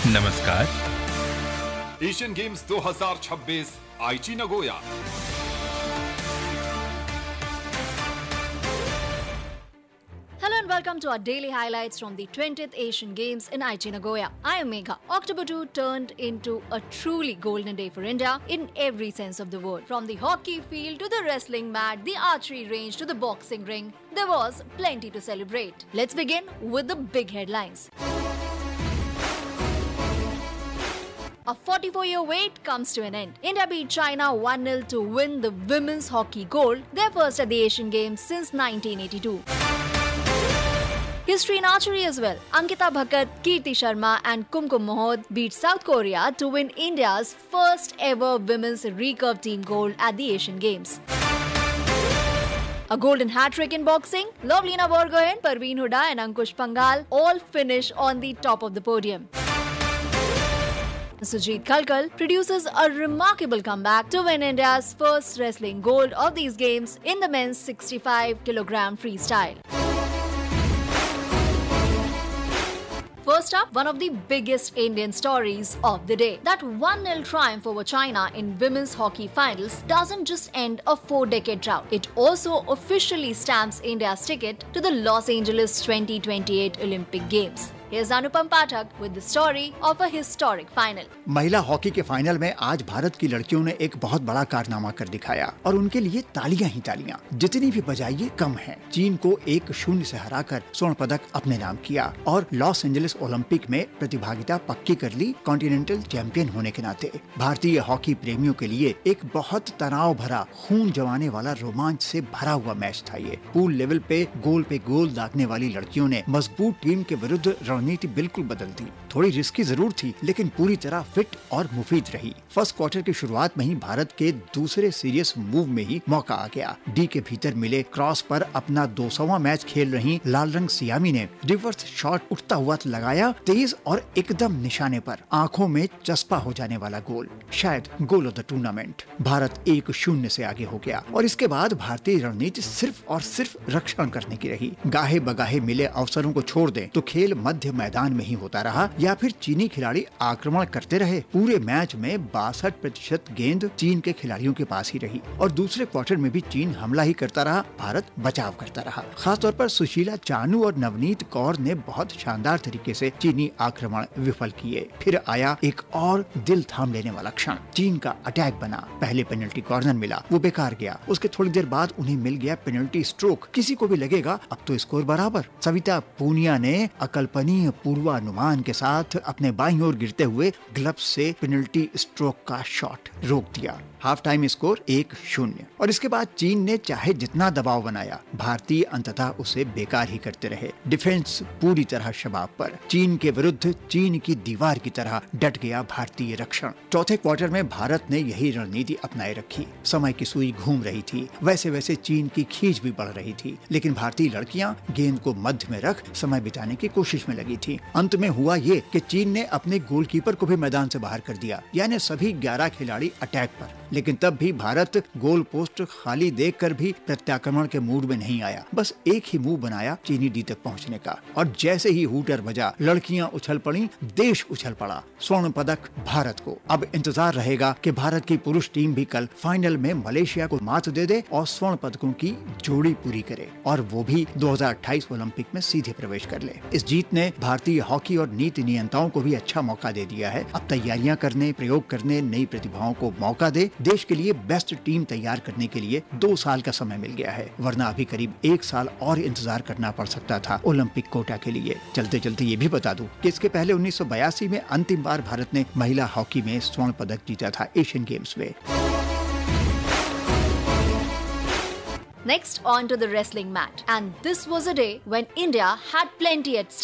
नमस्कार। Asian games 2026 आईची Nagoya. Hello and welcome to our daily highlights from the 20th Asian Games in Aichi Nagoya. I am Megha. October 2 turned into a truly golden day for India in every sense of the word. From the hockey field to the wrestling mat, the archery range to the boxing ring, there was plenty to celebrate. Let's begin with the big headlines. A 44-year wait comes to an end. India beat China 1-0 to win the women's hockey gold, their first at the Asian Games since 1982. History in archery as well. Ankita Bhakat, Kirti Sharma and Kumkum Mohod beat South Korea to win India's first ever women's recurve team gold at the Asian Games. A golden hat-trick in boxing. Lovlina Borgohain, Parveen Huda and Ankush Pangal all finish on the top of the podium. Sujit Kalkal produces a remarkable comeback to win India's first wrestling gold of these games in the men's 65kg freestyle. First up, one of the biggest Indian stories of the day. That 1-0 triumph over China in women's hockey finals doesn't just end a 4-decade drought. It also officially stamps India's ticket to the Los Angeles 2028 Olympic Games. Here's Anupam Pathak with the story of a historic final. महिला hockey के final में आज भारत की लड़कियों ने एक बहुत बड़ा कारनामा कर दिखाया और उनके लिए तालियां ही तालियां। जितनी भी बजाइए कम है। चीन को 1-0 से हराकर स्वर्ण पदक अपने नाम किया और लॉस एंजलिस ओलंपिक में प्रतिभागिता पक्की कर ली कॉन्टिनेंटल चैंपियन होने के नाते। भारतीय हॉकी प्रेमियों के लिए एक बहुत तनाव भरा, खून जमाने वाला, रोमांच से भरा हुआ मैच था ये। पूल लेवल पे गोल दागने वाली लड़कियों ने मजबूत टीम के विरुद्ध रणनीति बिल्कुल बदल दी। थोड़ी रिस्की जरूर थी, लेकिन पूरी तरह फिट और मुफीद रही। फर्स्ट क्वार्टर की शुरुआत में ही भारत के दूसरे सीरियस मूव में ही मौका आ गया। डी के भीतर मिले क्रॉस पर अपना 200वां मैच खेल रही लाल रंग सियामी ने रिवर्स शॉट उठता हुआ लगाया, तेज और एकदम निशाने पर, आंखों में चस्पा हो जाने वाला गोल, शायद goal of the tournament. Bharat 1-0 से आगे हो गया और इसके बाद भारतीय रणनीति सिर्फ और सिर्फ रक्षण करने की रही। गाहे बगाहे मिले अवसरों को छोड़ दें तो खेल मध्य मैदान में ही होता रहा या फिर चीनी खिलाड़ी आक्रमण करते रहे। पूरे मैच में 62% गेंद चीन के खिलाड़ियों के पास ही रही और दूसरे क्वार्टर में भी चीन हमला ही करता रहा, भारत बचाव करता रहा। खासतौर पर सुशीला चानू और नवनीत कौर ने बहुत शानदार तरीके से चीनी आक्रमण विफल किए। फिर आया एक और दिल थाम लेने वाला क्षण। चीन का अटैक बना। पहले पेनल्टी कॉर्नर मिला, वो बेकार गया। उसके थोड़ी देर बाद उन्हें मिल गया पेनल्टी स्ट्रोक। किसी को भी लगेगा अब तो स्कोर बराबर। सविता पूनिया ने अकल्पनीय पूर्वानुमान के साथ अपने बाईं ओर गिरते हुए ग्लव्स से पेनल्टी स्ट्रोक का शॉट रोक दिया। हाफ टाइम स्कोर 1-0 और इसके बाद चीन ने चाहे जितना दबाव बनाया, भारतीय अंततः उसे बेकार ही करते रहे। डिफेंस पूरी तरह शबाब पर। चीन के विरुद्ध चीन की दीवार की तरह डट गया भारतीय रक्षण। चौथे क्वार्टर में भारत ने यही रणनीति अपनाए रखी। समय की सुई घूम रही थी, वैसे वैसे चीन की खींच भी बढ़ रही थी, लेकिन भारतीय लड़कियां गेंद को मध्य में रख समय बिताने की कोशिश में लगी थी। अंत में हुआ ये कि चीन ने अपने गोलकीपर को भी मैदान से बाहर कर दिया, यानी सभी 11 खिलाड़ी अटैक पर। लेकिन तब भी भारत गोल पोस्ट खाली देखकर भी प्रत्याक्रमण के मूड में नहीं आया। बस एक ही मूव बनाया चीनी डी तक पहुंचने का और जैसे ही हूटर बजा, लड़कियां उछल पड़ी, देश उछल पड़ा। स्वर्ण पदक भारत को। अब इंतजार रहेगा कि भारत की पुरुष टीम भी कल फाइनल में मलेशिया को मात दे दे और स्वर्ण पदकों की जोड़ी पूरी करे और वो भी 2028 ओलंपिक में सीधे प्रवेश कर ले। इस जीत ने भारतीय हॉकी और नीति नियंताओं को भी अच्छा मौका दे दिया है। अब तैयारियां करने, प्रयोग करने, नई प्रतिभाओं को मौका दे। देश के लिए बेस्ट टीम तैयार करने के लिए 2 साल का समय मिल गया है, वरना अभी करीब 1 साल और इंतजार करना पड़ सकता था ओलंपिक कोटा के लिए। चलते चलते ये भी बता दूं कि इसके पहले 1982 में अंतिम बार भारत ने महिला हॉकी में स्वर्ण पदक जीता था एशियन गेम्स में। Next, on to the wrestling mat. And this was a day when India had plenty at stake.